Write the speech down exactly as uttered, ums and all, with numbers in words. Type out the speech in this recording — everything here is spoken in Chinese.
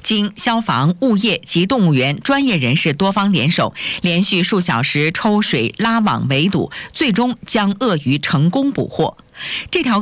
经消防、物业及动物园专业人士多方联手，连续数小时抽水、拉网围堵，最终将鳄鱼成功捕获。这条